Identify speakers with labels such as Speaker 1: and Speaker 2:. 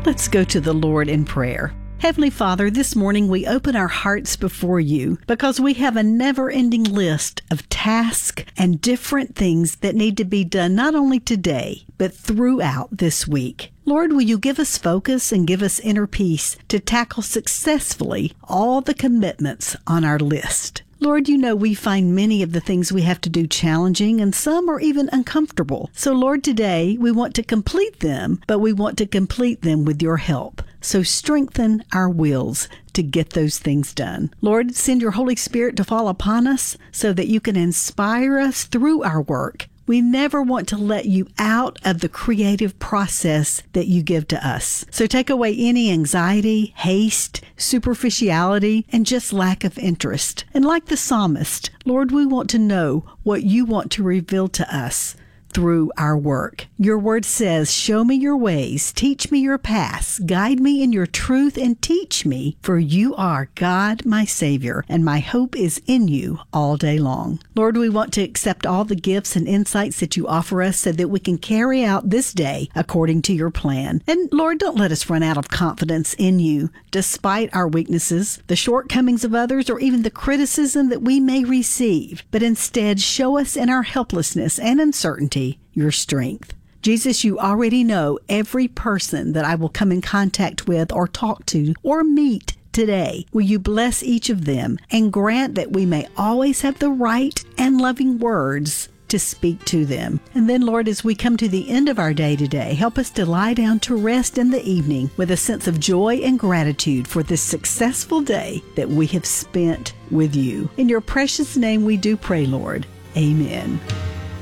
Speaker 1: Let's go to the Lord in prayer. Heavenly Father, this morning we open our hearts before you because we have a never-ending list of tasks and different things that need to be done not only today, but throughout this week. Lord, will you give us focus and give us inner peace to tackle successfully all the commitments on our list? Lord, you know we find many of the things we have to do challenging and some are even uncomfortable. So Lord, today we want to complete them, but we want to complete them with your help. So strengthen our wills to get those things done. Lord, send your Holy Spirit to fall upon us so that you can inspire us through our work. We never want to let you out of the creative process that you give to us. So take away any anxiety, haste, superficiality, and just lack of interest. And like the psalmist, Lord, we want to know what you want to reveal to us through our work. Your word says, show me your ways, teach me your paths, guide me in your truth, and teach me, for you are God, my Savior, and my hope is in you all day long. Lord, we want to accept all the gifts and insights that you offer us so that we can carry out this day according to your plan. And Lord, don't let us run out of confidence in you, despite our weaknesses, the shortcomings of others, or even the criticism that we may receive, but instead show us in our helplessness and uncertainty your strength. Jesus, you already know every person that I will come in contact with or talk to or meet today. Will you bless each of them and grant that we may always have the right and loving words to speak to them? And then, Lord, as we come to the end of our day today, help us to lie down to rest in the evening with a sense of joy and gratitude for this successful day that we have spent with you. In your precious name we do pray, Lord. Amen.